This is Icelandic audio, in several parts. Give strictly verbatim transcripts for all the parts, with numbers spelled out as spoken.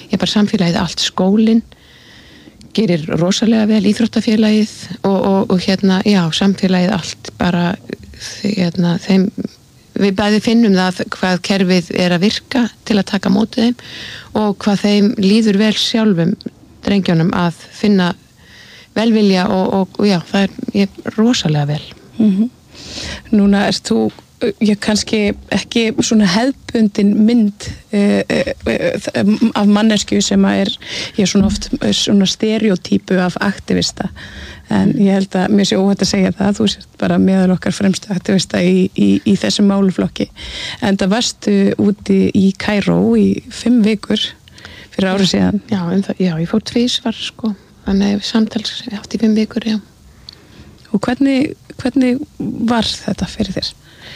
ég bara samfélagið allt, skólinn gerir rosalega vel, íþróttafélagið og, og, og hérna, já, samfélagið allt bara, hérna, þeim við bæði finnum það hvað kerfið er að virka til að taka mótið þeim og hvað þeim líður vel sjálfum drengjónum að finna velvilja og, og, og já, það er ég, rosalega vel. Mm-hmm. Núna erst þú, ég kannski ekki svona hefðbundin mynd uh, uh, af mannesku sem að er, ég er svona oft svona stereotypu af aktivista en ég held að mér sé óhætt að segja það, þú sért bara meðal okkar fremstu aktivista í, í, í þessum máluflokki. En það varstu úti í Kaíró í fimm vikur fyrir árið síðan. Já, en það, já, ég fór tvisvar sko, þannig samtals átt í fimm vikur, já. Og hvernig, hvernig var þetta fyrir þér?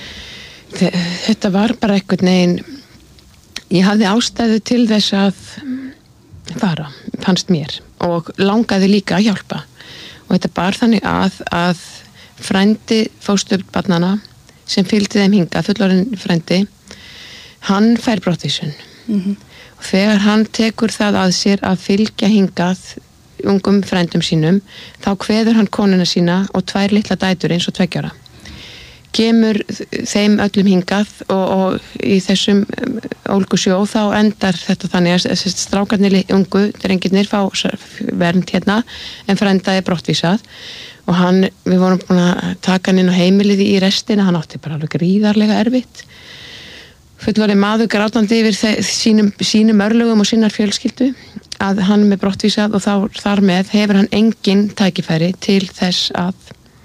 Þetta var bara einhvern veginn, ég hafði ástæðu til þess að fara, fannst mér, og langaði líka að hjálpa. Og þetta bar þannig að, að frændi fósturbarnanna sem fylgdi þeim hingað, fullorðinn frændi, hann fær brottvísun. Mm-hmm. Og þegar hann tekur það að sér að fylgja hingað ungum frændum sínum, þá kveður hann konuna sína og tvær litla dætur eins og tveggjára. Kemur þeim öllum hingað og, og í þessum ólgusjó þá endar þetta þannig að strákarnir ungu, drengirnir fá vernd hérna en frænda er brottvísað og hann, við vorum búin að taka hann inn á heimilið í restina, hann átti bara alveg gríðarlega erfitt. Fullorðinn maður grátandi yfir sínum, sínum örlögum og sinnar fjölskyldu að hann er með brottvísað og þá, þar með hefur hann engin tækifæri til þess að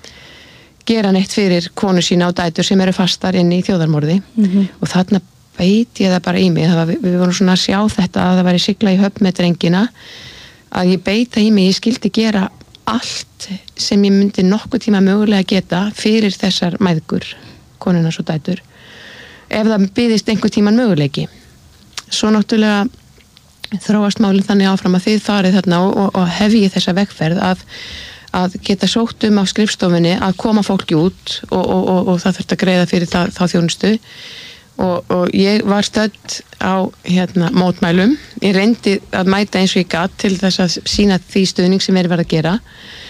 gera neitt fyrir konu sína og dætur sem eru fastar inn í þjóðarmorði mm-hmm. og þarna beit ég það bara í mig, það var, við, við vorum svona að sjá þetta að það væri sigla í höfn með drengina að ég beita í mig, ég skildi gera allt sem ég myndi nokkuð tíma mögulega geta fyrir þessar mæðgur, konunars og dætur ef það byðist einhver tíman möguleiki. Svo náttúrulega þróast málinn þannig áfram að þið farið þarna og, og, og hefji þessa vegferð að að geta sótt um á skrifstofunni að koma fólki út og, og, og, og það þurfti að greiða fyrir það, þá þjónustu og, og ég var stödd á hérna, mótmælum, ég reyndi að mæta eins og ég gat til þess að sína því stuðning sem er verið að gera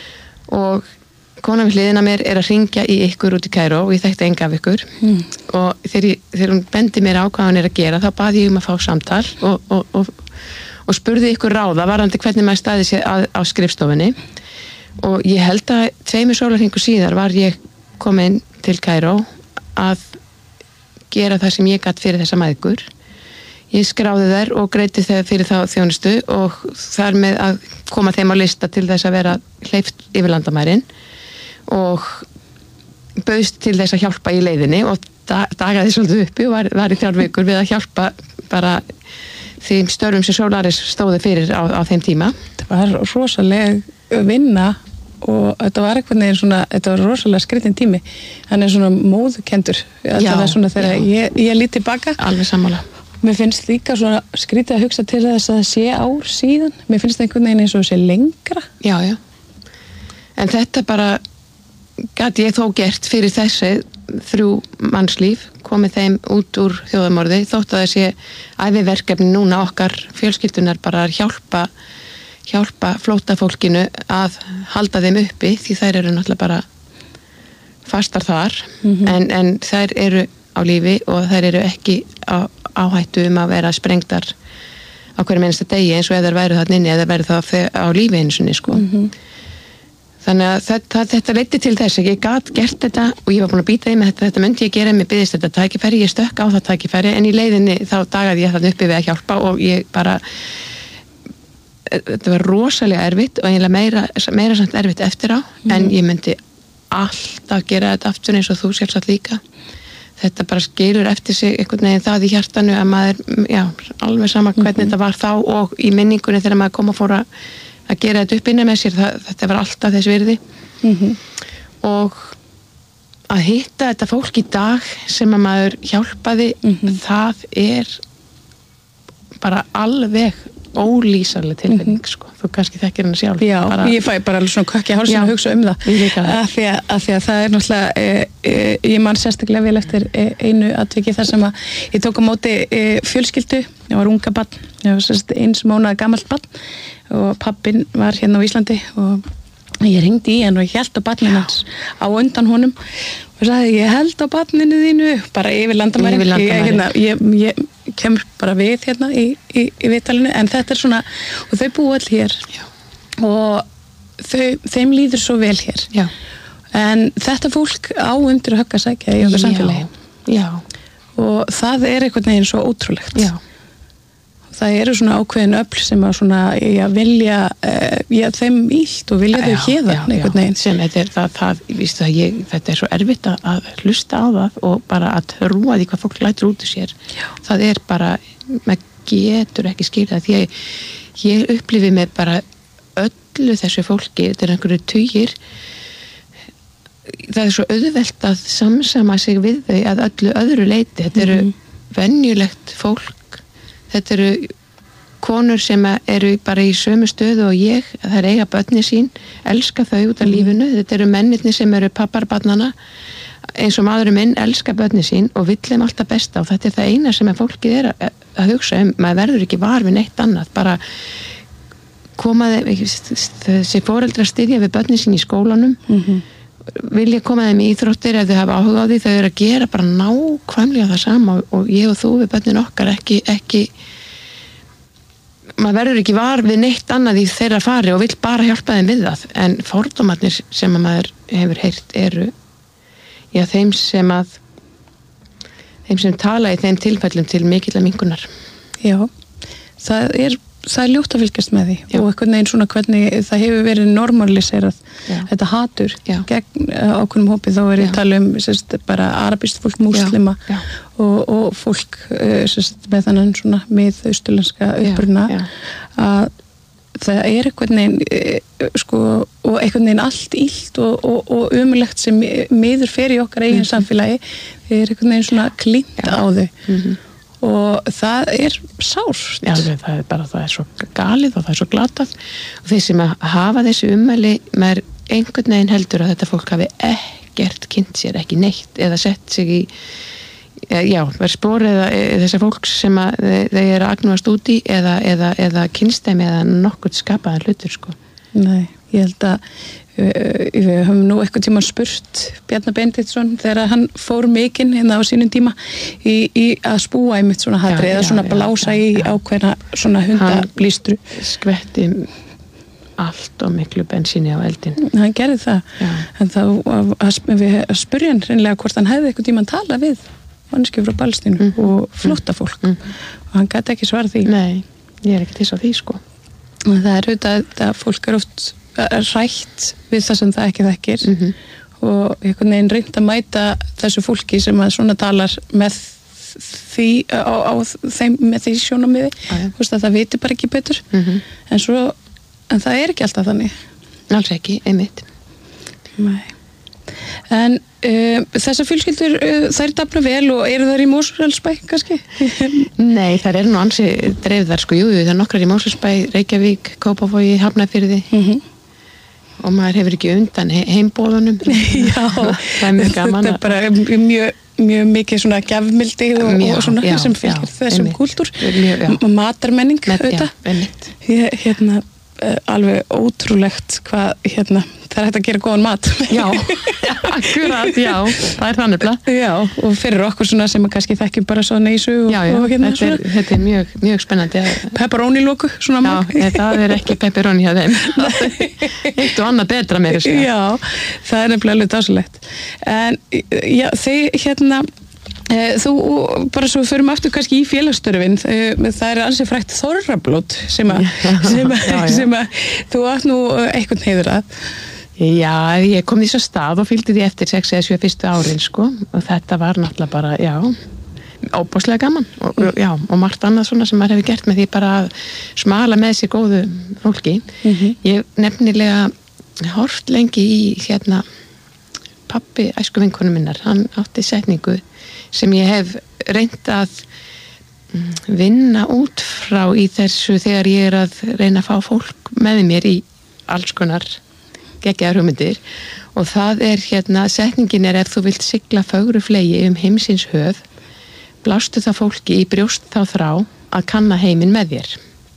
og konan við hliðina mér er að hringja í ykkur út í Kaíró og ég þekkti enga af ykkur mm. og þegar, ég, þegar hún bendi mér á hvað hann er að gera þá baði ég um að fá samtal og, og, og, og spurði ykkur ráða varðandi hvernig maður staði sér að, á skrifstofunni og ég held að tveimur sólarhringur síðar var ég komin til Kaíró að gera það sem ég gat fyrir þessa mæðgur. Ég skráði þær og greiddi þeir fyrir þá þjónustu og þar með að koma þeim á lista til þess að vera hleypt yfir landamærin og bauðst til þess að hjálpa í leiðinni og dagaði svolítið uppi og var, var í þrjár vikur við að hjálpa bara þeim störfum sem Solaris stóði fyrir á, á þeim tíma. Það var rosaleg vinna og þetta var eitthvað neginn svona, þetta var rosalega skritin tími, hann er svona móðukendur, það er svona þegar ég, ég líti baka. Alveg sammála. Mér finnst líka svona skrítið að hugsa til þess að það sé ár síðan, mér finnst einhvern veginn eins og það sé lengra. Já, já. En þetta bara gat ég þó gert fyrir þessi þrjú mannslíf, komið þeim út úr þjóðarmorði, þótt að þessi æviverkefni núna okkar fjölskyldunar bara að hjálpa hjálpa flóttafólkinu að halda þeim uppi því þær eru náttúrulega bara fastar þar mm-hmm. en, en þær eru á lífi og þær eru ekki á áhættu um að vera sprengtar á hverjum einasta degi eins og ef þær væru þarna inni eða væru það á lífi einu sinni sko. Mm-hmm. Þannig að þetta, þetta leiddi til þess að ég gat gert þetta og ég var búin að býta í mig þetta, þetta myndi ég gera en mér byggðist þetta tækifæri, ég stökk á það tækifæri en í leiðinni þá dagaði ég þarna uppi við að hjálpa og ég bara þetta var rosalega erfitt og eiginlega meira, meira samt erfitt eftir á mm. en ég myndi alltaf gera þetta aftur eins og þú sjálfsagt líka þetta bara skilur eftir sig einhvern veginn það í hjartanu að maður, já, alveg sama hvernig mm-hmm. þetta var þá og í minningunni þegar maður kom að fóra að gera þetta upp innan með sér, það, þetta var alltaf þess virði mm-hmm. og að hitta þetta fólk í dag sem að maður hjálpaði mm-hmm. það er bara alveg ólýsanleg tilfinning, mm-hmm. sko. Þú kannski þekkir hana sjálf. Já, bara... ég fæ bara alveg svona kökk í hálsinn að hugsa um það. Af því að, að því að það er náttúrulega, e, e, ég man sérstaklega vel eftir e, einu atviki þar sem að ég tók á móti e, fjölskyldu, ég var unga barn, ég var sérstaklega eins mánaða gamalt barn og pappinn var hérna á Íslandi og ég hringdi í hann og ég held á barninu hans á undan honum og sagði ég held á barninu þínu bara yfir landamæri, yfir landamæri. Ég, hérna, ég, ég kemur bara við hérna í, í, í viðtalinu en þetta er svona og þau búa all hér Já. Og þau, þeim líður svo vel hér Já. En þetta fólk á undir högg að sækja í okkar samfélagi Já. Og það er einhvern veginn svo ótrúlegt Já. Það eru svona ákveðin öfl sem að svona, já, vilja, uh, já, þeim ílt og vilja þau héðan einhvern veginn. Sem þetta er það, það, vístu það, ég, þetta er svo erfitt að hlusta á það og bara að trúa því hvað fólk lætur út í sér. Já. Það er bara, maður getur ekki skilja það, því að ég upplifi með bara öllu þessu fólki, þetta er einhverju tugir, það er svo auðvelt að samsama sig við þau að öllu öðru leiti. Þetta eru mm. venjulegt fólk. Þetta eru konur sem eru bara í sömu stöðu og ég, það er eiga börni sín, elska þau út af lífinu, þetta eru mennirni sem eru papparbarnana, eins og maðurinn minn elska börni sín og vill þeim alltaf besta og þetta er það eina sem fólkið er að, að hugsa um, maður verður ekki var við neitt annað, bara koma þeim, þessi foreldrar styðja við börni sín í skólanum, mm-hmm. vilja koma þeim í íþróttir ef þau hafa áhuga á því, þau eru að gera bara nákvæmlega það sama og, og ég og þú við börnin okkar ekki, ekki maður verður ekki var við neitt annað í þeirra fari og vill bara hjálpa þeim við það en fordómarnir sem að maður hefur heyrt eru já, þeim sem að þeim sem tala í þeim tilfellum til mikilla minnkunar. Já, það er það er ljótt að fylgjast með því Já. Og einhvern veginn svona hvernig það hefur verið normaliserað Já. Þetta hatur Já. Gegn ákveðnum hópi þá er ég að tala um sérst, bara arabískt fólk, múslima og, og fólk sérst, með þannig svona miðausturlenska uppruna að það er einhvern veginn sko, og einhvern veginn allt illt og, og, og ömurlegt sem miður fer í okkar eigin mm-hmm. samfélagi það er einhvern veginn svona klínt á þau mm-hmm. og það er sárt Já, það er bara, það er svo galið og það er svo glatað og þeir sem að hafa þessi ummæli maður einhvern veginn heldur að þetta fólk hafi ekkert kynnt sér, ekki neitt eða sett sig í já, verið spórið þessar fólks sem að þeir eru að agnúast út í eða, eða, eða kynstæmi eða nokkuð skapaðan hlutur sko. Nei, ég held að við höfum nú eitthvað tíma spurt Bjarna Benediktsson þegar hann fór mikinn hérna á sínum tíma í, í að spúa einmitt svona hatri eða svona blása já, í já. Ákveðna svona hundablístru skvetti allt og miklu bensíni á eldin hann gerði það já. En þá að, að, að spurja hann reynilega hvort hann hefði eitthvað tíma að tala við manneskju frá Palestínu mm -hmm. og flóttafólk mm -hmm. og hann gæti ekki svar því Nei, ég er ekki til svo því sko og það er auðvitað að fólk er oft rætt við það sem það ekki þekkir mm-hmm. og einhvern veginn reynt að mæta þessu fólki sem að svona talar með því á, á þeim með því sjónamiði ah, ja. Það viti bara ekki betur mm-hmm. en svo, en það er ekki alltaf þannig alls ekki, einmitt Nei. En uh, þessar fjölskyldur uh, þær dafna vel og eru þær í Mosfellsbæ kannski? Nei, þær eru nú ansi dreifðar sko, jú, það er nokkrar í Mosfellsbæ, Reykjavík, Kópavogi, Hafnarfirði mm-hmm. og maður hefur ekki undan heimbóðunum Já, það er mjög gaman þetta er bara mjög, mjög mikið svona gjafmildi og, mjög, og svona já, sem fylgir já, þessum kúltúr matarmenning auðvitað hérna uh, alveg ótrúlegt hvað hérna það er hægt að gera góðan mat Já, akkurat, já, það er þannig Já, og fyrir okkur svona sem að kannski þekkjum bara svo neysu og, já, já, og hérna þetta er, þetta er mjög, mjög spennandi Pepperoni lóku, svona mál Já, það er ekki pepperoni hjá þeim eitt og annað betra með þessu Já, það er nefnilega alveg dásalegt en já, þeir hérna Eh, þú, bara svo förum aftur kannski í félagsstörfin eh, það er ansið frækt þorrablót sem að sem að, já, já. Sem að þú átt nú eitthvað heiður að Já, ég kom því svo stað og fylgdi því eftir sex eða sjö fyrstu árin sko og þetta var náttúrulega bara, já óbúslega gaman og, mm. já, og margt annað svona sem maður hefur gert með því bara að smala með sér góðu fólki mm-hmm. Ég nefnilega hort lengi í hérna pabbi æsku vinkonu minnar, hann átti setningu sem ég hef reynt að vinna út frá í þessu þegar ég er að reyna að fá fólk með mér í alls konar geggjaðar hugmyndir og það er hérna, setningin er ef þú vilt sigla fögru flegi um heimsins höf blástu það fólki í brjóst þá þrá að kanna heiminn með þér.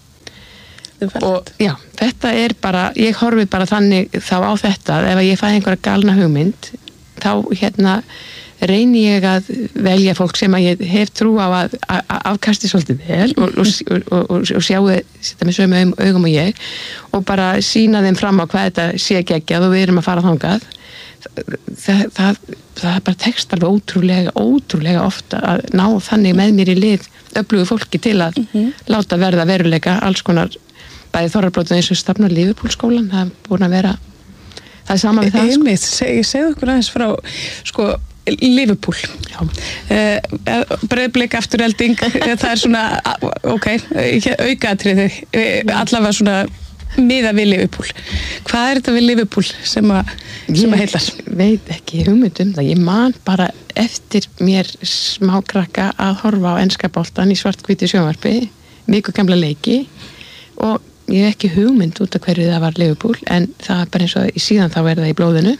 Og já, þetta er bara, ég horfi bara þannig þá á þetta, ef ég fæ einhverja galna hugmynd, þá hérna reyni ég að velja fólk sem að ég hef trú á að, að, að afkasti svolítið vel og, og, og, og, og sjáu þetta með sömu augum og ég og bara sína þeim fram á hvað þetta sé geggjað og við erum að fara þangað. Það, það, það er bara text alveg ótrúlega, ótrúlega ofta að ná þannig með mér í lið öflugu fólki til að mm-hmm. láta verða veruleika alls konar bæði þorrabrótum eins og stafnar Liverpool-skólan, það er búin að vera, það er sama við það. Einmitt, sko. Ég segðu okkur aðeins frá, sko, Liverpool. Já. Uh, Breiðblik afturhelding, það er svona, ok, aukatriði, allavega svona miða við Liverpool. Hvað er þetta við Liverpool sem að, sem að heilar? Ég veit ekki hugmynd um það, ég man bara eftir mér smákrakka að horfa á enska boltan í svarthvítu sjónvarpi, viku gamla leiki og ég hef ekki hugmynd út af hverju það var Liverpool en það er bara eins og síðan þá er það í blóðinu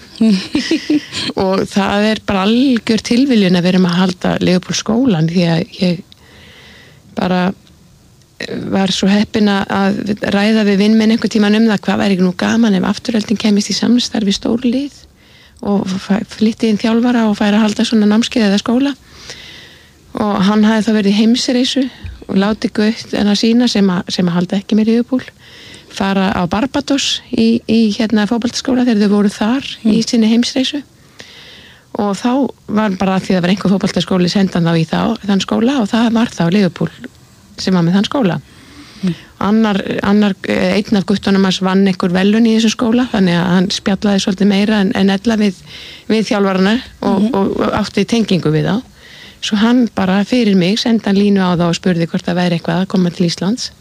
og það er bara algjör tilviljun að vera með að halda Liverpool skólan því að ég bara var svo heppin að ræða við vinn minn einhver tíman um það hvað væri nú gaman ef afturhelding kemist í samstarfi stórlið og flytti inn þjálfara og færi að halda svona námskeið eða skóla og hann hafði þá verið í heimsreisu og láti gutt en að sína sem að, sem að halda ekki með Liverpool fara á Barbados í, í hérna fótboltaskóla þegar þau voru þar mm. í sinni heimsreisu og þá var bara því að það var einhver fótboltaskóli sendan þá í þá, þann skóla og það var þá Liverpool sem var með þann skóla mm. annar, annar einn af guttunum hans vann einhver velun í þessu skóla þannig að hann spjallaði svolítið meira en, en ella við, við þjálfarana og, mm-hmm. og, og átti tengingu við þá svo hann bara fyrir mig senda hann línu á það og spurði hvort það væri eitthvað að koma til Íslands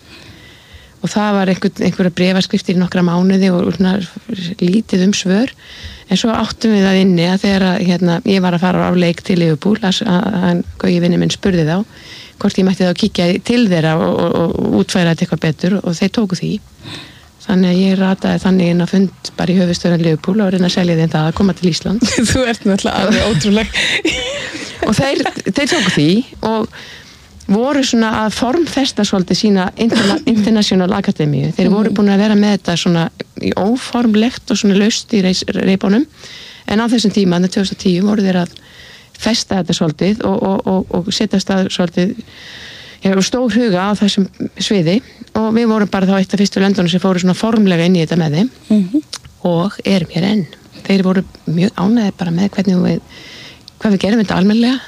og það var einhver, einhverja bréfaskriftir í nokkra mánuði og svona, lítið um svör en svo áttum við það inni að þegar að, hérna, ég var að fara á leik til Liverpool að hann, Gauji vinur minn spurði þá hvort ég mætti þá kíkja til þeirra og, og, og útfæra þetta eitthvað betur og þeir tóku því þannig að ég rataði þannig inn að fund bara í höfuðstöðan Liverpool og reyna að selja þeim það að koma til Ísland Þú ert náttúrulega alveg ótrúleg og þeir, þeir tóku því og voru svona að formfesta svolítið sína interna, International Akademíu þeir voru búin að vera með þetta svona í óformlegt og svona laust í reipónum en á þessum tíma, tvö þúsund og tíu voru þeir að festa þetta svolítið og, og, og, og setja stað svolítið já, og stór huga á þessum sviði og við vorum bara þá eitt af fyrstu löndunum sem fóru svona formlega inn í þetta með þeim mm-hmm. og erum hér enn þeir voru mjög ánægðir bara með hvernig við hvað við gerum þetta almennilega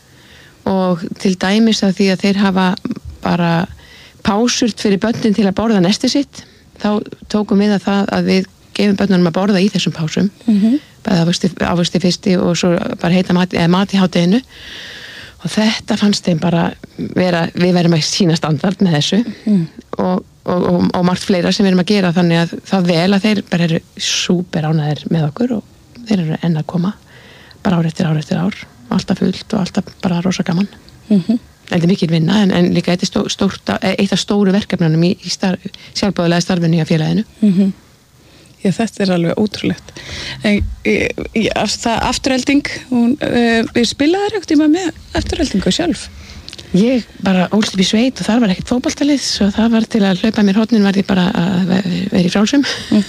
og til dæmis að því að þeir hafa bara pásurt fyrir börnin til að borða nesti sitt þá tókum við að það að við gefum börnunum að borða í þessum pásum mm-hmm. bæði ávöxti fyrsti og svo bara heita mat, mat í hádeginu og þetta fannst þeim bara vera, við verum að sína standard með þessu mm. og, og, og, og margt fleira sem við erum að gera þannig að það vel að þeir bara eru súper ánægðir með okkur og þeir eru enn að koma bara ár eftir ár eftir ár alltaf fullt og alltaf bara rosa gaman mm-hmm. þetta er mikil vinna en, en líka þetta er stó, stórt, eitt af stóru verkefnunum í, í starf, sjálfbóðlega starfinu í félaginu mm-hmm. Já, þetta er alveg ótrúlegt en ég, það afturhelding hún, uh, við spilaðum ekkert tíma með afturheldingu sjálf ég bara ólst upp í sveit og þar var ekkert fótboltalið svo það var til að hlaupa mér hornin var ég bara að vera í frálsum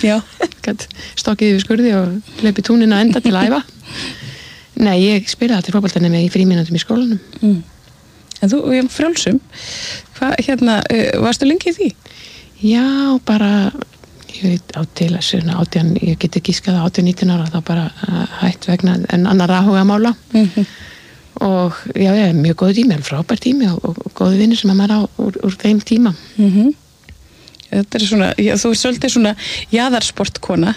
mm, stokkið yfir skurði og hlaupi túnin að enda til að æfa nei, ég spilaði allir fótboltanum í frímínútum í skólanum mm. En þú, ég frálsum hvað, hérna, uh, varstu lengi í því? Já, bara ég veit á til að svona átján ég geti gískað á átján nítján ára þá bara hætt vegna en annar áhuga mála mm-hmm. og já, ég er mjög góð tími, frábær tími og, og, og góði vinnir sem að maður á úr, úr þeim tíma mm-hmm. Þetta er svona, já, þú er svolítið svona jaðarsportkona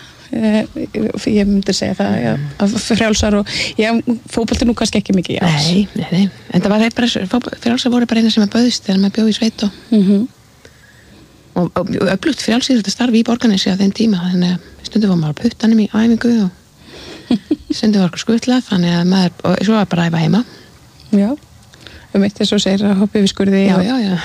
ég myndi segja það já, að frjálsar og já, fótbolti nú kannski ekki mikið jás Nei, nei, nei, en það var bara frjálsar voru bara eina sem að bauðist þegar maður bjóð í sveit og mm-hmm. og, og öflugt frjálsir þetta starfi í Borgarnesi á þeim tíma þannig að stundum var maður á puttanum í æfingu og stundum var okkur skutlað þannig að maður, og svo var bara að æfa heima Já, um eitt þess að segja að hoppa yfir skurði. Já, já, já.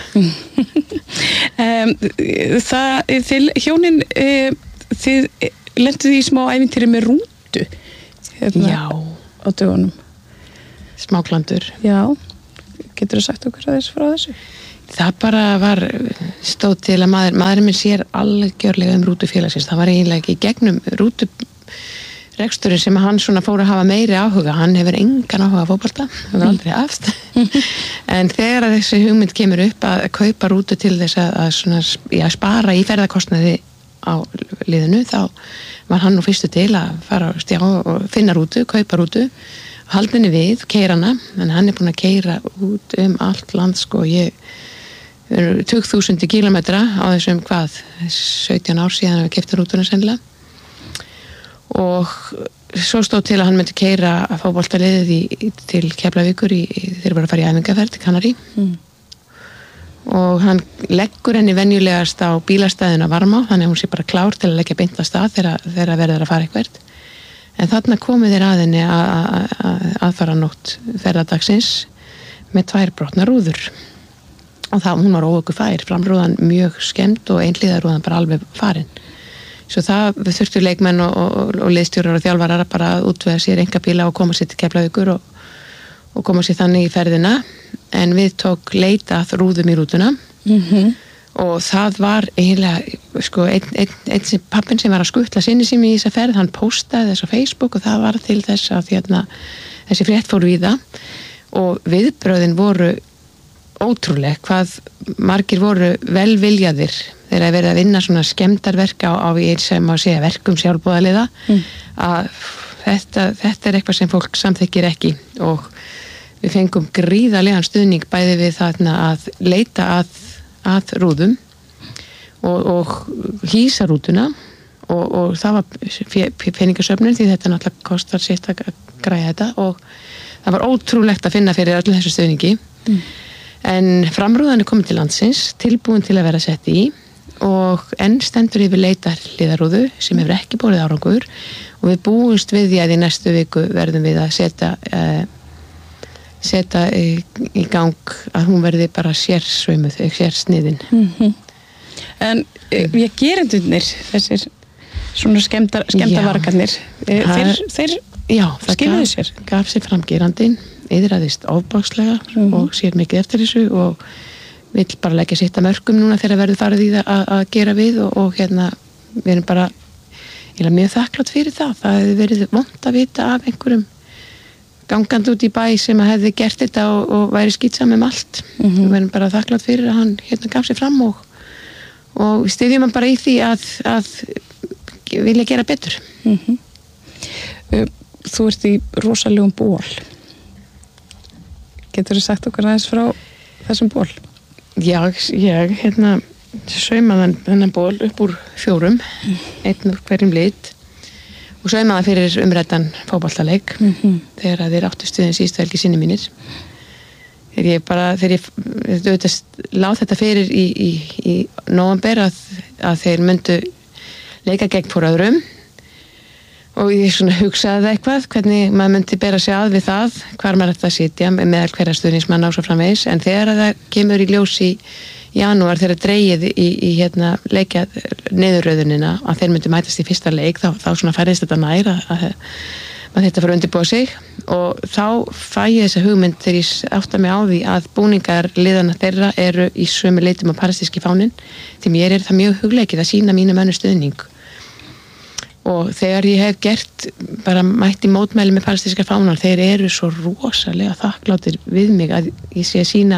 um, það, þið hjónin, þið lentuð í smá ævintýri með rútu hérna, já. Á dögunum. Smáklandur. Já, getur þú sagt okkur aðeins frá þessu? Það bara var stóð til að maður, maðurinn minn sér algjörlega um rútufélagsins. Það var eiginlega ekki gegnum rútureksturinn sem hann svona fór að hafa meiri áhuga. Hann hefur engan áhuga á fótbolta, hefur aldrei haft. En þegar þessi hugmynd kemur upp að kaupa rútu til þess að, að svona, já, spara í ferðakostnaði á liðinu, þá var hann nú fyrstu til að fara á stjá og finna rútu, kaupa rútu, haldinni við, keira hana, en hann er búin að keira út um allt land, sko, ég tuttugu þúsund kílómetra á þessum hvað, sautján ár síðan við keyptum rútuna sennilega og svo stóð til að hann myndi keira að fá boltaliðið í, til Keflavíkur í, í, þeir voru að fara í æfingaferð til Kanarí mm. og hann leggur henni venjulegast á bílastæðin að Varmá, þannig að hún sé bara klár til að leggja beint að stað þegar, þegar verður að fara eitthvert en þarna komið þeir að henni að aðfara nótt ferðardagsins með tvær brotnar rúður og það, hún var óökufær, framrúðan mjög skemmt og einliðarúðan bara alveg farin. Svo það þurftu leikmenn og, og, og liðstjórar og þjálfarar bara að útvega sér einkabíla og koma sér til Keflavíkur og, og koma sér þannig í ferðina en við tók leita að rúðum í rútuna mm-hmm. og það var eiginlega sko, einn ein, ein sem pappin sem var að skutla sinni sem í þessa ferð, hann postaði þess á Facebook og það var til þess að þérna, þessi frétt fór við það og viðbröðin voru ótrúleg hvað margir voru velviljaðir þegar að verið að vinna svona skemmdarverka á, á eins sem að segja verkum sjálfboðaliða mm. að þetta, þetta er eitthvað sem fólk samþykkir ekki og við fengum gríðarlegan stuðning bæði við þarna að leita að, að rúðum og, og hýsa rútuna og, og það var peningasöfnun því þetta náttúrulega kostar sitt að græja þetta og það var ótrúlegt að finna fyrir öllu þessu stuðningi mm. En framrúðan er komið til landsins, tilbúin til að vera sett í og enn stendur yfir leitar hliðarúðu sem hefur ekki bórið árangur og við búumst við því að í næstu viku verðum við að setja, uh, setja í, í gang að hún verði bara sérsveumuð, sérsniðin. Mm-hmm. En uh, ég gerendunir, þessir svona skemmdavarkarnir, uh, þeir, þeir já, skiluðu sér? Gaf sér fram gerandinn. Yðræðist ofbákslega mm-hmm. og sér mikið eftir þessu og vill bara leggja sitt að mörkum núna þegar verður farið í það að gera við og, og hérna við erum bara ég er mjög þakklátt fyrir það það hefði verið vont að vita af einhverjum gangandi út í bæ sem að hefði gert þetta og, og væri skýtsam um allt mm-hmm. við erum bara þakklátt fyrir að hann hérna gaf sér fram og, og styðjum hann bara í því að, að vilja gera betur mm-hmm. Þú ert í rosalegum ból Getur þú sagt okkur aðeins frá þessum ból? Já, ég hérna saumaði þennan ból upp úr fjórum, mm. einn úr hverjum lit og saumaði fyrir umræddan fótboltaleik mm-hmm. þegar þeir áttu stuðin síðustu helgi sinni mínir. Þegar ég bara, þegar ég auðvitað láð þetta fyrir í, í, í nóvember að, að þeir myndu leika gegn fór öðrum og ég svona hugsaði eitthvað hvernig maður myndi bera sig að við það hvar maður ætti að sitja meðal hverja stuðningsmann á svo framvegis en þegar það kemur í ljós í janúar þegar dreigið í, í hérna leikja niðurröðunina að þeir myndi mætast í fyrsta leik þá, þá svona færðist þetta nær að, að, að þetta fyrir undirbúa sig og þá fæ ég þessa hugmynd þegar ég átta mig á því að búningar liðana þeirra eru í sömu litum á palestíski fáninn því mér er það mjög hugleikið að sína mínu mönnum stuðning og þegar ég hef gert bara mætti mótmæli með palestíska fánan þeir eru svo rosalega þakkláttir við mig að ég sé að sína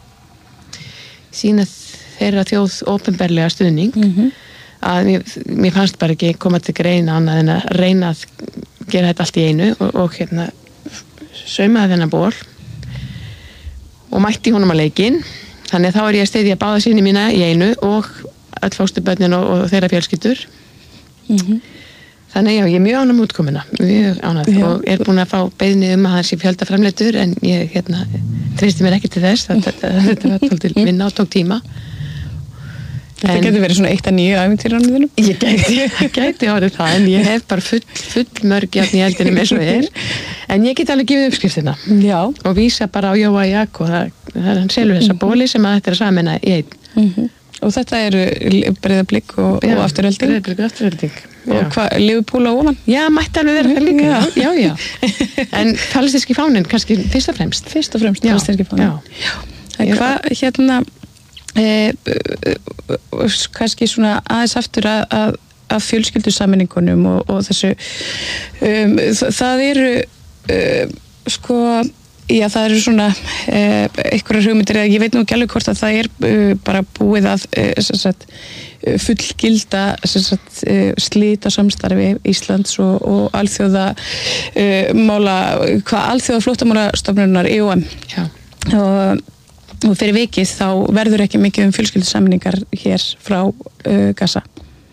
sína þeirra þjóð opinberlega stuðning mm-hmm. að mér, mér fannst bara ekki koma til greina annað en að reyna að gera þetta allt í einu og, og hérna saumaði þennan ból og mætti honum að leikinn þannig að þá er ég að styðja báða syni mína í einu og öll fósturbörnin og, og þeirra fjölskyldur mm-hmm. Þannig já, ég er mjög ánægð með útkomuna, mjög ánægð já. Og er búin að fá beiðni um að hann sé fjöldaframleitur en ég hérna, treysti mér ekki til þess, þetta var til vinna og tók tíma. Þetta En- getur verið svona eitt að nýju æfintýranum þínum. Ég gæti, gæti orðið það, en ég hef bara full, full mörg jafn í eldinum eins og er. En ég get alveg gefið uppskriftina Já. og vísa bara á Jóa Jak og það, það er hann selur þessa bóli sem að þetta er að samena í einn. Mm Og þetta eru Breiðablik og, og Afturelding. Breiðablik og Afturelding. Og hvað, Liverpool á ofan? Já, mætti alveg vera það líka. Já. já, já. En palestinski fáninn kannski fyrst og fremst. Fyrst og fremst Já, palestinski fáninn. já. En hvað, hérna, e, e, e, kannski svona aðeins aftur að, að, að fjölskyldusammenningunum og, og þessu, um, það, það eru, um, sko, já, það eru svona eh, einhverjar hugmyndir, eða ég veit nú ekki alveg hvort að það er uh, bara búið að uh, sagt, uh, fullgilda sagt, uh, slíta samstarfi Íslands og, og alþjóða uh, mála, hvað alþjóða flóttamálastofnunar E O M Já. og, og fyrir vikið þá verður ekki mikið um fjölskyldusamningar hér frá uh, Gaza.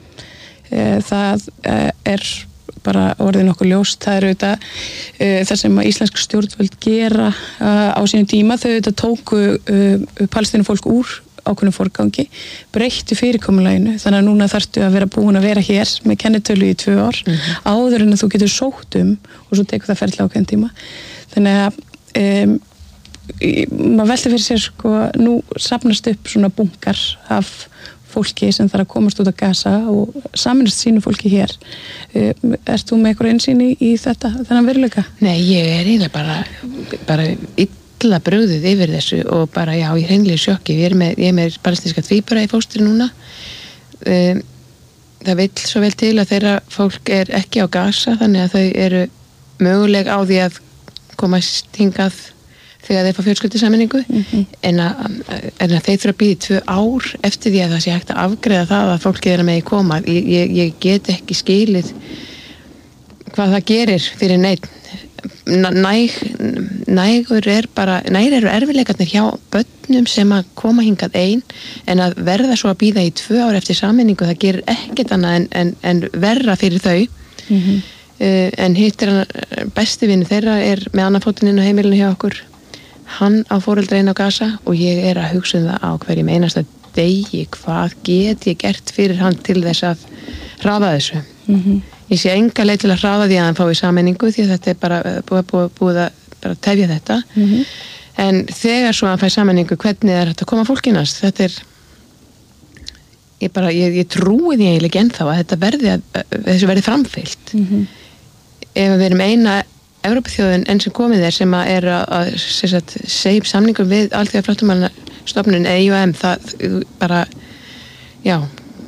Uh, það uh, er bara orðið nokkuð ljóst. Það er auðvitað uh, það sem að íslensk stjórnvöld gera uh, á sínum tíma. Þau auðvitað tóku uh, palestínufólk úr ákveðnum forgangi, breyttu fyrirkomulaginu, þannig að núna þarftu að vera búin að vera hér með kennitölu í tvö ár mm-hmm. áður en að þú getur sótt um og svo tekur það ferli ákveðin tíma. Þannig að um, maður velti fyrir sér sko, nú safnast upp svona bunkar af fólki sem þarf að komast út að Gaza og saminast sínu fólki hér. Ert þú með eitthvað einsýni í þetta, þennan veruleika? Nei, ég er eiginlega bara, bara illa brugðið yfir þessu og bara, já, ég er hreinlega í sjokki. Ég er með, ég er með palestinska tvíbura í fóstri núna. Um, það vill svo vel til að þeirra fólk er ekki á Gaza, þannig að þau eru möguleg á því að komast hingað þegar þeir fá fjölskyldusammenningu mm-hmm. en, en að þeir þurfa að býða í tvö ár eftir því að það sé hægt að afgreiða það að fólkið er að megi koma. Ég, ég, ég get ekki skilið hvað það gerir fyrir neitt. Næg, nægur er bara, nægur eru erfiðleikarnir hjá börnum sem að koma hingað ein en að verða svo að býða í tvö ár eftir sammenningu, það gerir ekkert annað en, en, en verra fyrir þau. Mm-hmm. Uh, en hitt er hann, besti vinur þeirra er með annan fótinn inn á heimilinu hjá okkur. Hann á foreldra inn á Gaza og ég er að hugsa um það á hverjum einasta degi, hvað get ég gert fyrir hann til þess að hraða þessu. Mm-hmm. Ég sé enga leið til að hraða því að hann fái sammenningu því að þetta er bara búið, búið, búið að bara tefja þetta. Mm-hmm. En þegar svo hann fær sammenningu, hvernig er þetta að koma fólkinast? Þetta er, ég bara, ég, ég trúi því eiginlega ekki ennþá að þetta verði, að, þessu verði framfylgt. Mm-hmm. Ef við erum eina Evrópuþjóðin enn sem komið er sem að er að segja upp samningum við alþjóða flóttamannastofnun eða E O M, það bara, já,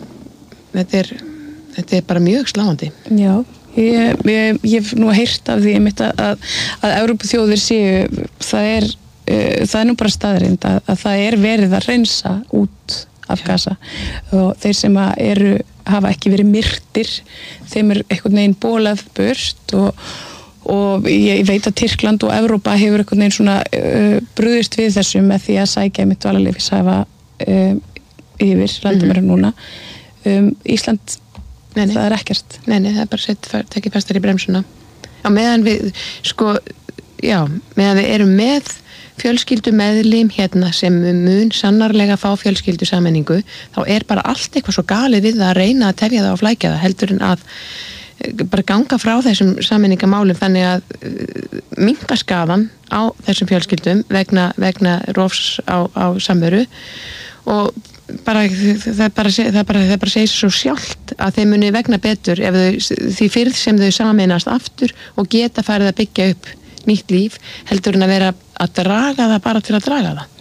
þetta er, þetta er bara mjög sláandi. Já, ég, ég, ég hef nú heyrt af því einmitt að, að, að Evrópuþjóðir séu, það er, uh, það er nú bara staðreind að, að það er verið að reynsa út af Gaza og þeir sem að eru, hafa ekki verið myrtir, þeim er einhvern veginn bólað burt og og ég veit að Tyrkland og Evrópa hefur einhvern veginn svona uh, brugðist við þessu með því að sækja einmitt dvalarleyfishafa uh, yfir landamæri mm-hmm. núna. Um, Ísland, nei, nei. Það er ekkert. Nei, nei, það er bara sett, tekið fastar í bremsuna. Á meðan við, sko, já, meðan við erum með fjölskyldu meðlim hérna sem mun sannarlega fá fjölskyldu sammenningu, þá er bara allt eitthvað svo galið við það að reyna að tefja það og flækja það, heldur en að bara ganga frá þessum sammenningamálum þannig að uh, minnka skaðan á þessum fjölskyldum vegna, vegna rófs á, á samveru og bara, það bara, það bara, það bara segir svo sjálft að þeim muni vegna betur ef þau, því fyrr sem þau sameinast aftur og geta farið að byggja upp nýtt líf heldur en að vera að draga það bara til að draga það.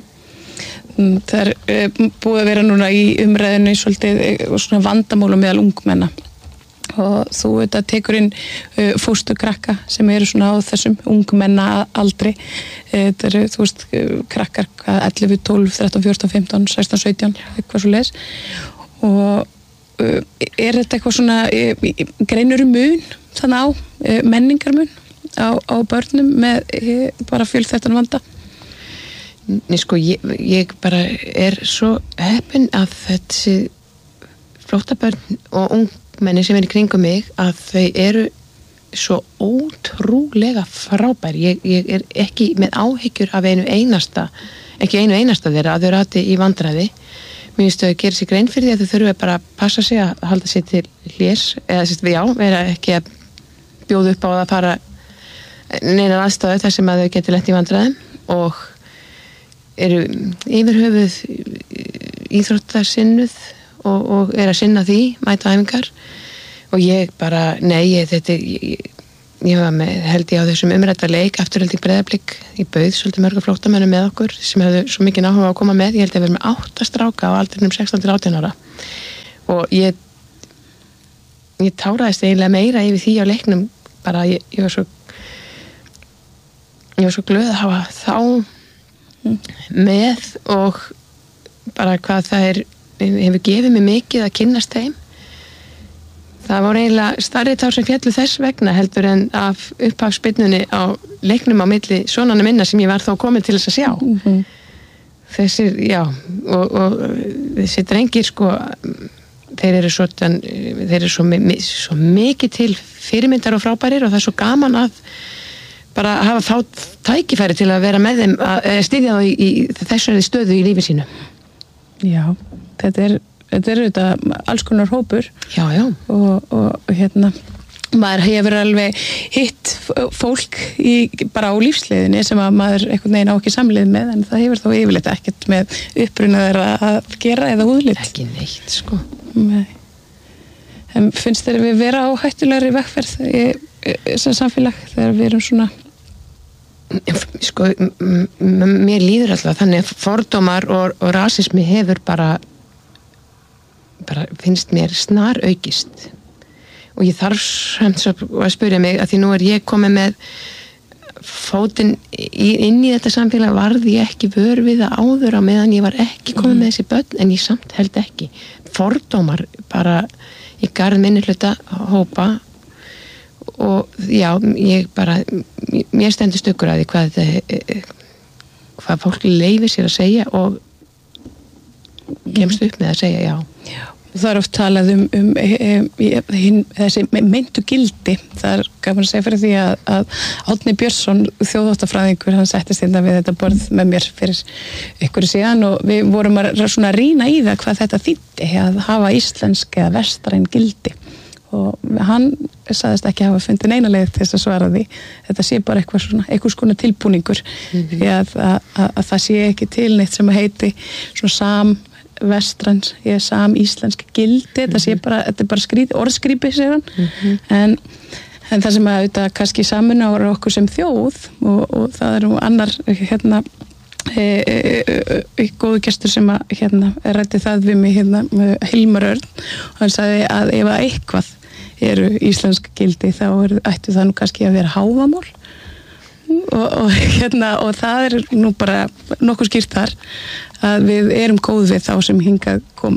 Mm-hmm. Það er uh, búið að vera núna í umræðinu svolítið uh, svona vandamálum meðal ungmenna og þú veit að tekur inn uh, fósturkrakka sem eru svona á þessum ungmenna aldri. Þetta eru, þú veist, krakkar ellefu, tólf, þrettán, fjórtán, fimmtán, sextán, sautján, eitthvað svo leiðis og uh, er þetta eitthvað svona uh, greinur mun þannig á uh, menningarmun á, á börnum með uh, bara fjölþættan vanda? Nei, sko, ég, ég bara er svo heppin að þessi flóttabörn og ung menni sem er í kringum mig að þau eru svo ótrúlega frábær. Ég, ég er ekki með áhyggjur af einu einasta, ekki einu einasta þeirra að þau rati í vandræði. mér finnst þau að gera sér grein fyrir því að þau þurfa bara að passa sig að halda sér til hlés eða sérst, já, vera ekki að bjóða upp á að fara neinar aðstæðu þar sem að þau getur lent í vandræðum og eru yfir höfuð íþróttasinnuð og, og er að sinna því, mæta æfingar og ég bara, nei, ég, þetta ég, ég var með, held ég á þessum umrædda leik Afturelding Breiðablik, ég bauð svolítið mörgum flóttamönnum með okkur sem hefðu svo mikið áhuga að koma með, ég held að við erum með átta stráka á aldrinum sextán til átján ára og ég ég táraðist eiginlega meira yfir því á leiknum, bara ég, ég var svo ég var svo glöð að hafa þá með og bara hvað það er hefur gefið mér mikið að kynnast þeim. Það voru eiginlega starri tár sem fjallu þess vegna heldur en af upphafsbyrnunni á leiknum á milli sonana minna sem ég var þá komin til þess að sjá. Mm-hmm. Þessir, já, og, og þessi drengir sko, þeir eru svo, þeir eru svo, svo mikið til fyrirmyndar og frábærir og það er svo gaman að bara hafa fátt tækifæri til að vera með þeim, að styðja þá í, í þessari stöðu í lífi sínu. Já, þetta er Þetta er auðvitað alls konar hópur já, já. Og, og hérna maður hefur alveg hitt fólk í, bara á lífsleiðinni sem að maður einhvern veginn á ekki samleið með en það hefur þá yfirleitt ekkert með uppruna þeirra að gera eða húðlit. Ekki neitt, sko. Nei. En finnst þér við vera á hættulegri vegferð í þessum samfélag þegar við erum svona sko, mér líður alltaf þannig að fordómar og, og rasismi hefur bara bara finnst mér snar aukist og ég þarf samt að spyrja mig að því nú er ég komið með fótinn inn í þetta samfélag varði ég ekki vör við það áður á meðan ég var ekki komið með þessi börn en ég samt held ekki fordómar bara í garð minnihluta hópa og já, ég bara mér stendur stökkur að því hvað þetta hvað fólk leifir sér að segja og kemst upp með að segja já. Já. Það er oft talað um, um, um, um hin, þessi meintu gildi. Það er gaman að segja fyrir því að, að Árni Björnsson, þjóðháttafræðingur, hann settist hérna við þetta borð með mér fyrir ykkur síðan og við vorum að svona rýna í það hvað þetta þýddi að hafa íslensk eða vestræn gildi og hann sagðist ekki hafa fundið neina leið til þess að svara því. Þetta sé bara eitthvað svona, eitthvað skona tilbúningur mm-hmm. því að, að, að, að það sé ekki til neitt sem að heiti svona sam vestrans, ég er sam íslensk gildi, mm-hmm. þetta sé bara, þetta er bara skrít, orðskrípi sér hann mm-hmm. en, en það sem að auðvitað kannski samunar okkur sem þjóð og, og það er nú annar hérna e, e, e, e, góðu gestur sem að hérna ræddi það við mig hérna Hilmar Örn og hann sagði að ef að eitthvað eru íslensk gildi þá er, ættu það nú kannski að vera háfamál og, og hérna og það er nú bara nokkuð skýrt þar að við erum góð við þá sem hingað koma.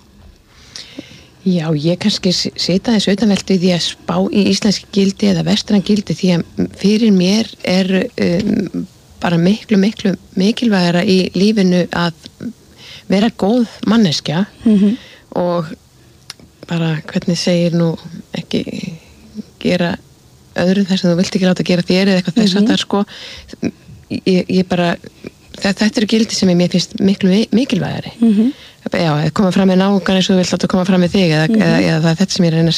Já, ég kannski sita þessu utanveldu því að spá í íslenski gildi eða vestræn gildi því að fyrir mér er um, bara miklu, miklu mikilvægara í lífinu að vera góð manneskja mm-hmm. og bara hvernig segir nú ekki gera öðrum þess að þú vilt ekki láta gera þér eða eitthvað þess að það er sko ég, ég bara þetta eru gildi sem ég mér finnst miklu mikilvægari mm-hmm. já, koma fram með náungan eins og þú vilt láta koma fram með þig eða, mm-hmm. eða, eða það er þetta sem ég er að reyna að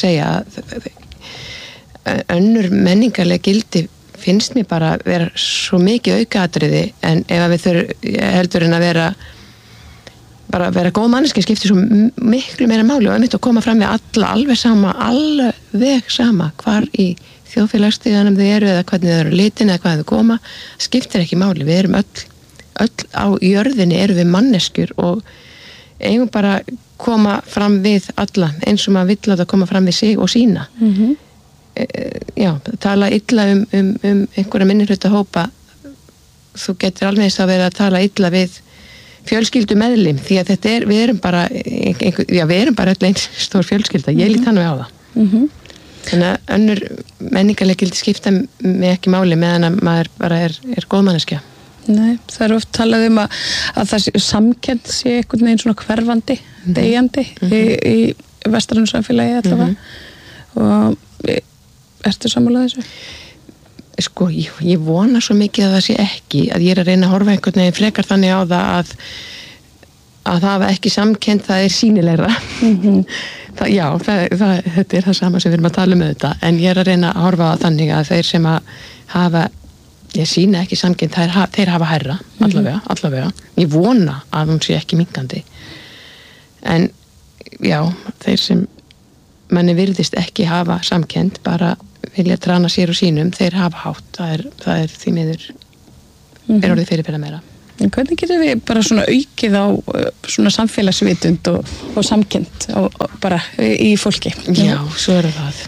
segja önnur menningarlega gildi finnst mér bara vera svo mikið aukaatriði en ef við þurfum heldur en að vera bara vera góð manneski skiptir svo miklu meira máli og einmitt að koma fram með alla alveg sama, alveg sama hvar í þjóðfélagsstíðanum þau eru eða hvernig þau eru litin eða hvað þau koma skiptir ekki máli, við erum öll öll á jörðinni eru við manneskjur og eigum bara koma fram við alla eins og maður vill láta koma fram við sig og sína mm-hmm. e, já, tala illa um, um, um einhverja minnihluta hópa þú getur alveg eins að vera að tala illa við fjölskyldu meðlim því að þetta er, við erum bara einhver, já, við erum bara öll eins stór fjölskylda ég lít hann við á það mm-hmm. þannig að önnur menningarlega gildi skipta mig ekki máli meðan að maður bara er, er góð manneskja. Nei, það er oft talað um að, að það sé, samkennd sé einhvern veginn svona hverfandi, mm-hmm. deyjandi mm-hmm. í, í vestrænu samfélagi allavega mm-hmm. og ertu sammála þessu? Sko, ég, ég vona svo mikið að það sé ekki að ég er að reyna að horfa einhvern veginn frekar þannig á það að að það hafa ekki samkennd, það er sýnilegra. Mm-hmm. það, já, það, það, þetta er það sama sem við erum að tala um þetta, en ég er að reyna að horfa á þannig að þeir sem að hafa, ég sína ekki samkennd, þeir, þeir hafa hærra, allavega, mm-hmm. allavega. Ég vona að hún sé ekki minkandi. En já, þeir sem manni virðist ekki hafa samkennd, bara vilja trana sér og sínum, þeir hafa hátt, það er, það er því miður, mm-hmm. er orðið fyrirferða meira. En hvernig getum við bara svona aukið á svona samfélagsvitund og, og samkennd og, og bara í fólki? Já, svo er það.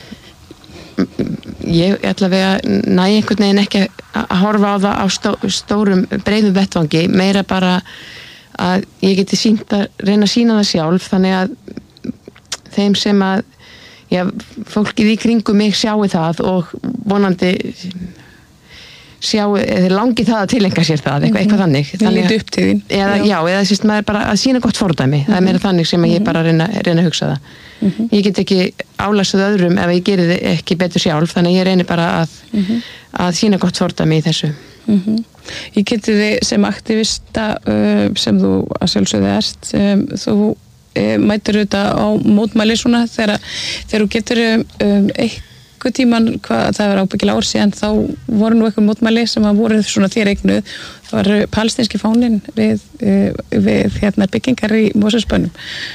Ég ætla að vega næ einhvern veginn ekki að horfa á það á stó, stórum breiðum vettvangi, meira bara að ég geti sýnt að reyna að sína það sjálf, þannig að þeim sem að já, fólkið í kringum mig sjáu það og vonandi sjá, eða langi það að tilenga sér það, eitthvað, eitthvað þannig. Þannig að upp til þín. Eða, já. já, eða sérst maður bara að sína gott fordæmi, mm-hmm. það er meira þannig sem ég bara reyna, reyna að hugsa það. Mm-hmm. Ég get ekki álasað öðrum ef ég gerir þið ekki betur sjálf, þannig ég reynir bara að, mm-hmm. að sína gott fordæmi í þessu. Mm-hmm. Ég geti þið sem aktivista uh, sem þú að sjálfsögðu erst, um, þú uh, mætir auðvitað á mótmæli svona þegar, þegar þú getur um, eitt tíman, hvað, það var ábyggilega ár síðan, þá voru nú eitthvað mótmæli sem að voru svona þér eignuð, það var palestinski fáninn við, við hérna, byggingar í Mosfellsbænum.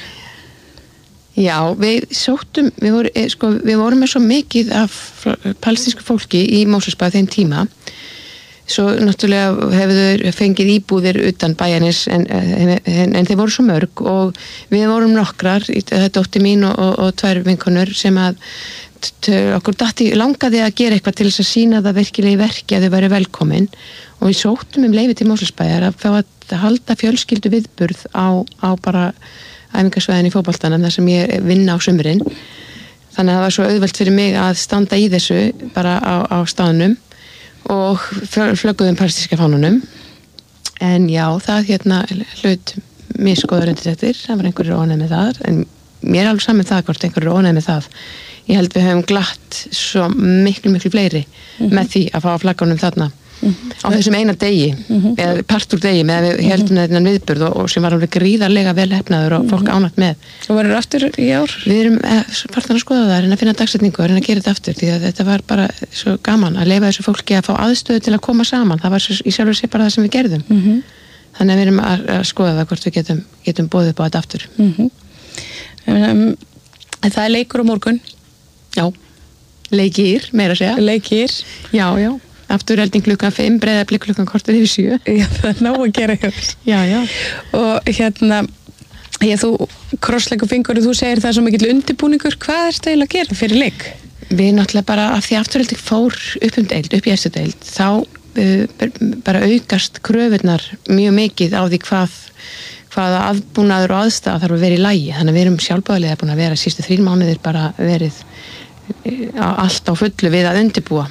Já, við sóttum, við, voru, sko, við vorum með svo mikið af palestinsku fólki í Mosfellsbæ þeim tíma, svo náttúrulega hefur þau fengið íbúðir utan bæjarins en, en, en, en þeir voru svo mörg og við vorum nokkrar, dóttir mín og, og, og tvær vinkonur sem að okkur datti, langaði að gera eitthvað til þess að sína það virkilega í verki að þau væri velkomin og við sóttum um leyfi til Mosfellsbæjar að fá að halda fjölskyldu viðburð á, á bara æfingasvæðin í fótboltanum þar sem ég vinna á sumrin, þannig að það var svo auðvelt fyrir mig að standa í þessu bara á, á staðnum og flögguðum palestinska fánunum, en já, það hérna hlut misgóður undir þetta, það var einhverjur ónæð með það, en mér er alveg saman það hvort einhverjur ónæð með það. Ég held við höfum glatt svo miklu, miklu fleiri mm-hmm. með því að fá að flagganum þarna mm-hmm. á þessum eina degi, mm-hmm. eða partur degi með að við heldum þetta viðburð og, og sem var alveg gríðarlega vel hefnaður og fólk ánægt með. Og verður aftur í ár? Við erum partan að skoða það, að reyna að finna dagsetningu, að reyna að gera þetta aftur, því að þetta var bara svo gaman að leyfa þessu fólki að fá aðstöðu til að koma saman, það var svo, í sjálfur sér bara það sem við gerðum. Mm-hmm. Þannig að við erum að, að skoða það hvort við getum, getum boðið upp á þetta aftur. Mm-hmm. um, það er leikur á morgun. Já, leikir, meira að segja. Leikir. Já, já. Afturhelding klukkan fimm, Breiðablik klukkan kortur yfir sjö. Já, það er ná að gera hjá. Já, já. Og hérna, ég, þú krossleiku fingur og þú segir það svo mikill undirbúningur. Hvað er það að gera fyrir leik? Við náttúrulega bara, af því afturhelding fór upp um deild, upp í efstu deild, þá uh, bara aukast kröfurnar mjög mikið á því hvað hvaða aðbúnaður og aðstæða þarf að vera í lagi. Þannig að við erum sjálfbáðilega búin að vera sístu þrír mánuðir bara verið allt á fullu við að undirbúa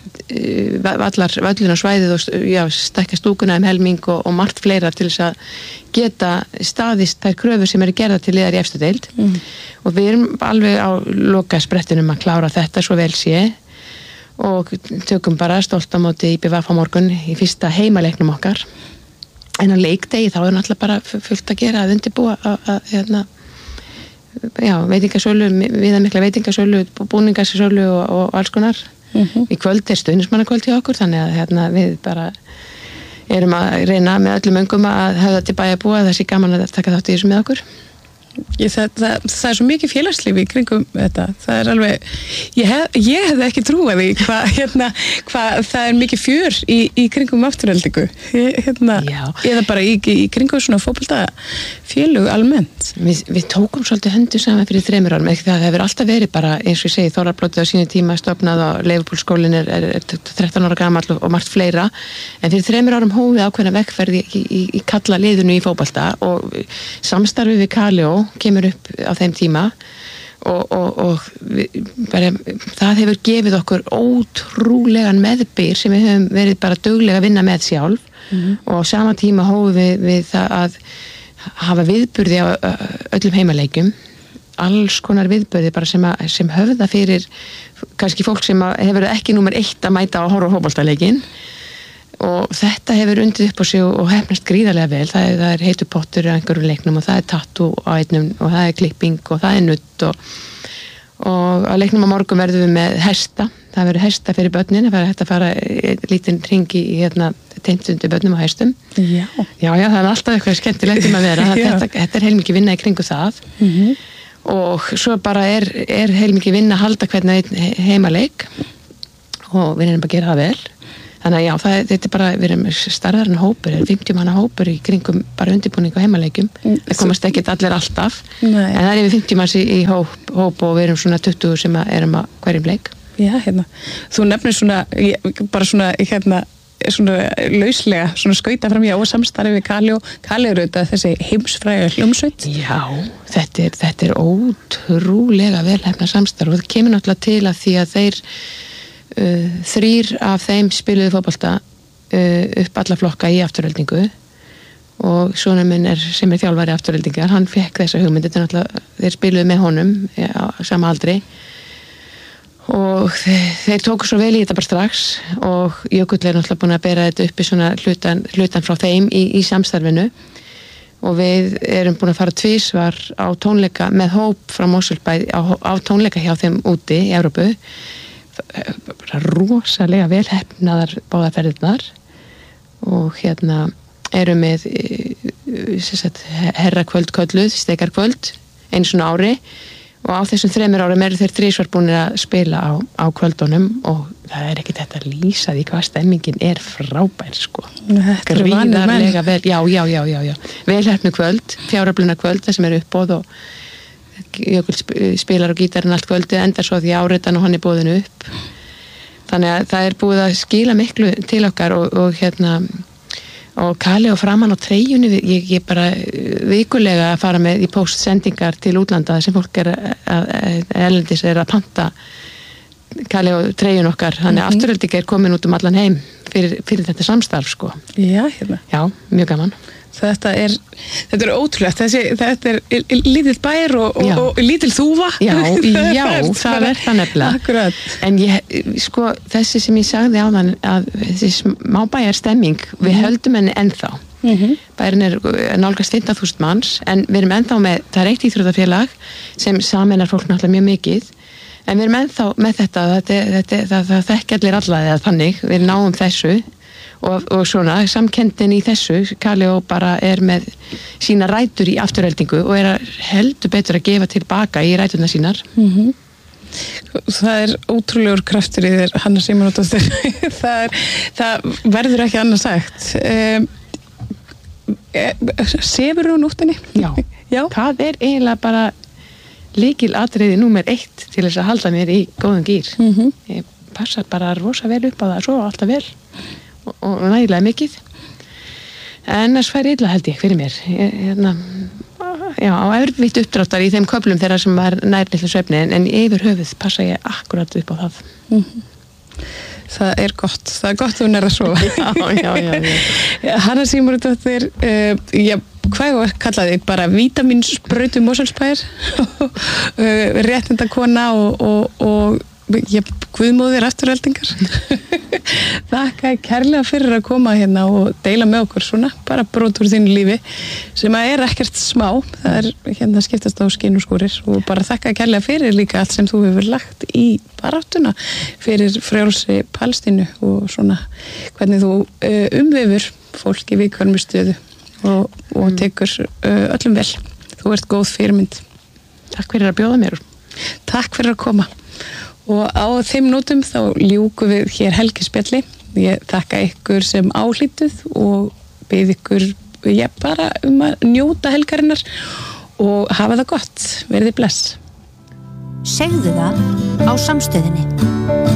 allar völlin á svæðið og já, stækka stúkuna um helming og, og margt fleira til þess að geta staðist þær kröfur sem eru gerða til liðar í efstu deild mm. og við erum alveg á loka sprettinum að klára þetta svo vel sé og tökum bara stolt á móti í B V F á morgun í fyrsta heimaleiknum okkar. En á leikdegi þá er náttúrulega bara fullt að gera að undirbúa að, að hérna, já, veitingasölu, viða mikla veitingasölu, búningasölu og, og alls konar. Mm-hmm. Í kvöld er stuðnismannakvöld hjá okkur, þannig að hérna, við bara erum að reyna með öllum öngum að hafa til bæjarbúa, það sé gaman að taka þátt í þessu með okkur. Ég, það, það, það er svo mikið félagslífi í kringum þetta, það er alveg ég, hef, ég hefði ekki trúið því hvað hérna, hva, það er mikið fjör í, í kringum afturheldingu hérna, eða bara í, í kringum svona fótboltafélög almennt. Við, við tókum svolítið höndum saman fyrir þremur árum, ekki það hefur alltaf verið bara eins og ég segi Þórarblótið á sínu tíma stofnað og Leifupólskólinn er, er, er þrettán ára gamall og, og margt fleira, en fyrir þremur árum hófið ákveðna vekkferð í, í, í kalla liðinu í fótbolta og samstarfið við Kaljó kemur upp á þeim tíma og, og, og við, bara, það hefur gefið okkur ótrúlegan meðbyr sem við höfum verið bara duglega að vinna með sjálf mm-hmm. og á sama tíma hófum við, við það að hafa viðburði á öllum heimaleikjum, alls konar viðburði bara sem, að, sem höfða fyrir kannski fólk sem hefur ekki númer eitt að mæta á horfa fótboltaleikin og þetta hefur undið upp á sig og hefnast gríðarlega vel, það er, það er heitur pottur á einhverjum leiknum og það er tattoo á einnum og það er klipping og það er nutt og, og á leiknum á morgun verðum við með hesta, það verður hesta fyrir börnin, það verður hægt að fara lítinn hringi í hérna teintundu börnum á hestum. Já. Já, já, það er alltaf eitthvað skemmtilegt um að vera, þetta, þetta er heilmikið vinna í kringu það mm-hmm. og svo bara er, er heilmikið vinna að halda hvernig heimaleik og við erum bara að gera það vel. Þannig að já, það, þetta er bara, við erum starðarinn hópur, er fimmtíu manna hópur í kringum bara undirbúning og heimaleikjum. Það komast ekkert allir alltaf, Nei. En það er yfir fimmtíu manns í, í hóp, hóp og við erum svona tuttugu sem að erum að hverjum leik. Já, hérna, þú nefnir svona, bara svona, hérna, svona lauslega, svona skauta fram í á samstarfi við Kali og Kali eru auðvitað þessi heimsfræga hljómsveit. Já, þetta er, þetta er ótrúlega velhefna samstarf og það kemur náttúrulega til að því að þeir Uh, þrýr af þeim spiluðu fótbolta uh, upp alla flokka í afturöldingu og sonur minn er, sem er þjálfari afturöldingar, hann fekk þessa hugmynd, þetta er náttúrulega, þeir spiluðu með honum á sama aldri og þeir, þeir tóku svo vel í þetta bara strax og Jökull er náttúrulega búin að bera þetta upp í svona hlutan, hlutan frá þeim í, í samstarfinu og við erum búin að fara tvisvar á tónleika með hóp frá Mosfellsbæ á, á tónleika hjá þeim úti í Evrópu, bara rosalega velhefnaðar báðaferðirnar og hérna erum við sagt, herrakvöld kölluð, stekarkvöld einu svona ári og á þessum þremur árum eru þeir þrísvar búinir að spila á, á kvöldunum og það er ekki þetta að lýsa því hvað stemmingin er frábær sko gríðarlega vel, já, já, já, já, já. velhefnu kvöld, fjáröfluna kvöld það sem eru uppbóð og Jökull spilar og gítarinn allt kvöldi endar svo því áritan og hann er búðin upp þannig að það er búið að skila miklu til okkar og, og hérna og Kali og framan á treyjunni ég, ég bara vikulega að fara með í postsendingar til útlanda sem fólk er að, erlendis er að panta Kali og treyjun okkar þannig að mm-hmm. afturölding er komin út um allan heim fyrir, fyrir þetta samstarf sko Já, hérna Já, mjög gaman Þetta er, þetta er ótrúlegt, þessi, þetta er lítill bær og, og, og lítill þúfa. Já, já, það er það nefnilega. Akkurat. En ég, sko, þessi sem ég sagði áðan að þessi smábæjar stemming, við mm. höldum henni ennþá. Mm-hmm. Bærin er nálgast fimmtán þúsund manns, en við erum ennþá með, það er eitt íþróttafélag sem sameinar fólk náttúrulega mjög mikið, en við erum ennþá með þetta, þetta, þetta það, það þekki allir alla eða þannig, við náum þessu. Og, og svona, samkenndin í þessu Kali og bara er með sína rætur í afturöldingu og er að heldur betur að gefa tilbaka í ræturna sínar mm-hmm. Það er ótrúlegur kraftur í þér Hanna Símonardóttir það, er, það verður ekki annað sagt um, Sefur þú nóttinni? Já. Já, það er eiginlega bara lykil atriði númer eitt til þess að halda mér í góðum gýr mm-hmm. Ég passar bara rosa vel upp á það svo alltaf vel og nægilega mikið en það sværi illa held ég fyrir mér ég, hérna, já, á erfitt uppdráttar í þeim köflum þeirra sem var nærlitlu svefni en, en yfir höfuð passa ég akkurat upp á það mm-hmm. Það er gott það er gott að hún er að sofa já, já, já, já. Hanna Símonardóttir uh, já, hvað var kallaði bara vítamínsbrautu Mosfellsbæjar uh, réttindakona og, og, og ég guðmóðir afturöldingar þakka kærlega fyrir að koma hérna og deila með okkur svona bara brot úr þínu lífi sem að er ekkert smá það er hérna skiptast á skinn og skúrir og bara þakka kærlega fyrir líka allt sem þú hefur lagt í baráttuna fyrir frjálsi Palestínu og svona hvernig þú uh, umvefur fólk í viðkvæmri stöðu og, og tekur uh, öllum vel þú ert góð fyrirmynd Takk fyrir að bjóða mér Takk fyrir að koma og á þeim nótum þá ljúkum við hér helgispjalli. Ég þakka ykkur sem áhlýtuð og bið ykkur ég bara um að njóta helgarinnar og hafa það gott. Verið bless. Segðu það á Samstöðinni.